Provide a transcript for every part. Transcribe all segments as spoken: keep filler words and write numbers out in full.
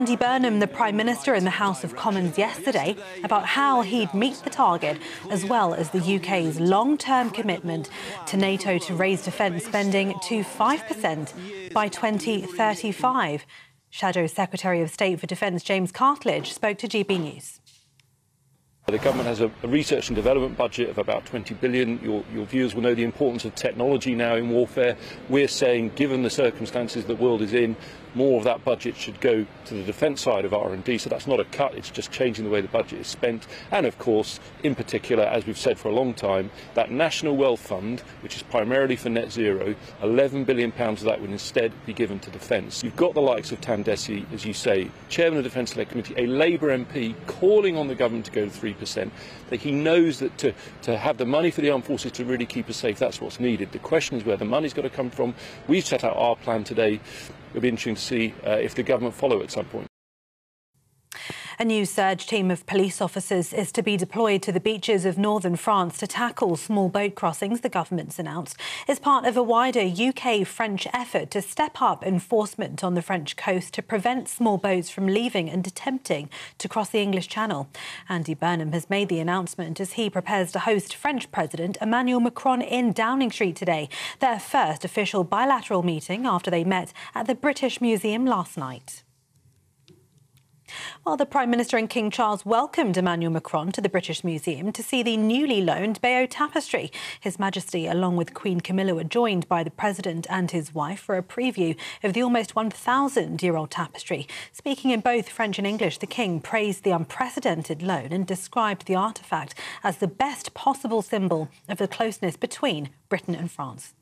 Andy Burnham, the Prime Minister, in the House of Commons yesterday about how he'd meet the target, as well as the U K's long-term commitment to NATO to raise defence spending to five percent by twenty thirty-five. Shadow Secretary of State for Defence James Cartledge spoke to G B News. The government has a, a research and development budget of about twenty billion pounds. Your, your viewers will know the importance of technology now in warfare. We're saying, given the circumstances the world is in, more of that budget should go to the defence side of R and D. So that's not a cut, it's just changing the way the budget is spent. And of course, in particular, as we've said for a long time, that National Wealth Fund, which is primarily for net zero, eleven billion pounds of that would instead be given to defence. You've got the likes of Tam Desi, as you say, Chairman of the Defence Select Committee, a Labour M P, calling on the government to go to three percent. That he knows that to, to have the money for the armed forces to really keep us safe, that's what's needed. The question is where the money's got to come from. We've set out our plan today. It'll be interesting to see uh, if the government follow at some point. A new surge team of police officers is to be deployed to the beaches of northern France to tackle small boat crossings, the government's announced, as part of a wider U K-French effort to step up enforcement on the French coast to prevent small boats from leaving and attempting to cross the English Channel. Andy Burnham has made the announcement as he prepares to host French President Emmanuel Macron in Downing Street today, their first official bilateral meeting after they met at the British Museum last night. Well, the Prime Minister and King Charles welcomed Emmanuel Macron to the British Museum to see the newly loaned Bayeux tapestry. His Majesty, along with Queen Camilla, were joined by the President and his wife for a preview of the almost one thousand year old tapestry. Speaking in both French and English, the King praised the unprecedented loan and described the artefact as the best possible symbol of the closeness between Britain and France.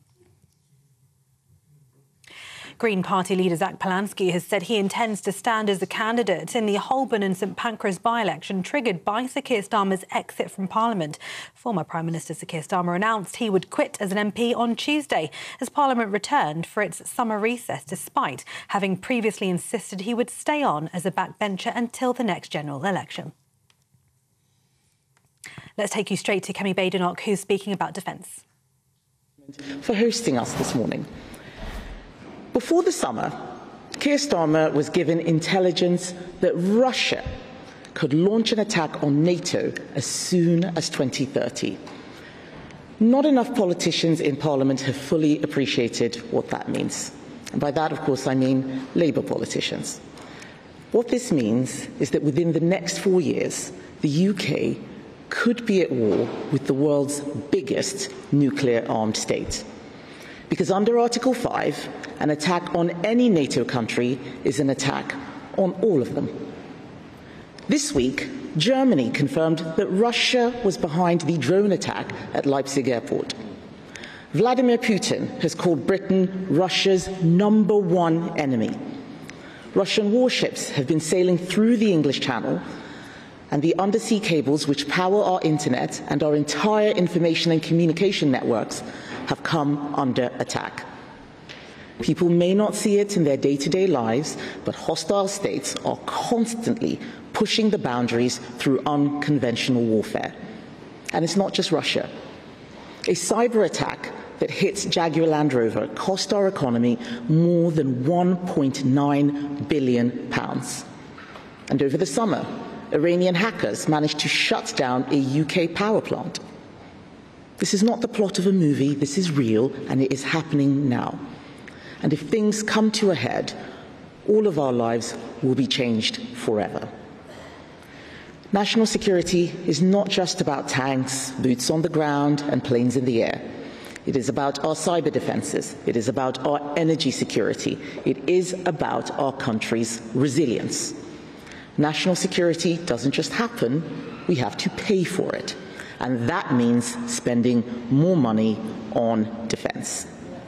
Green Party leader Zach Polanski has said he intends to stand as a candidate in the Holborn and St Pancras by-election triggered by Sir Keir Starmer's exit from Parliament. Former Prime Minister Sir Keir Starmer announced he would quit as an M P on Tuesday as Parliament returned for its summer recess, despite having previously insisted he would stay on as a backbencher until the next general election. Let's take you straight to Kemi Badenoch, who's speaking about defence. For hosting us this morning. Before the summer, Keir Starmer was given intelligence that Russia could launch an attack on NATO as soon as twenty thirty. Not enough politicians in Parliament have fully appreciated what that means. And by that, of course, I mean Labour politicians. What this means is that within the next four years, the U K could be at war with the world's biggest nuclear-armed state. Because under Article five, an attack on any NATO country is an attack on all of them. This week, Germany confirmed that Russia was behind the drone attack at Leipzig airport. Vladimir Putin has called Britain Russia's number one enemy. Russian warships have been sailing through the English Channel, and the undersea cables which power our internet and our entire information and communication networks have come under attack. People may not see it in their day-to-day lives, but hostile states are constantly pushing the boundaries through unconventional warfare. And it's not just Russia. A cyber attack that hits Jaguar Land Rover cost our economy more than one point nine billion pounds. And over the summer, Iranian hackers managed to shut down a U K power plant. This is not the plot of a movie, this is real, and it is happening now. And if things come to a head, all of our lives will be changed forever. National security is not just about tanks, boots on the ground, and planes in the air. It is about our cyber defences. It is about our energy security. It is about our country's resilience. National security doesn't just happen, we have to pay for it. And that means spending more money on defence.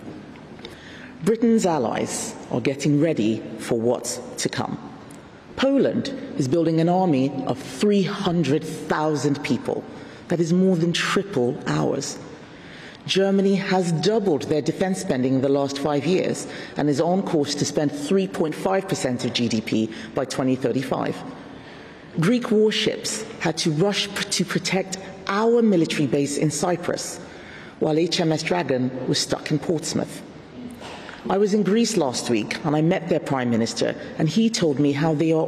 Britain's allies are getting ready for what's to come. Poland is building an army of three hundred thousand people. That is more than triple ours. Germany has doubled their defence spending in the last five years and is on course to spend three point five percent of G D P by twenty thirty-five. Greek warships had to rush to protect our military base in Cyprus, while H M S Dragon was stuck in Portsmouth. I was in Greece last week and I met their Prime Minister, and he told me how they are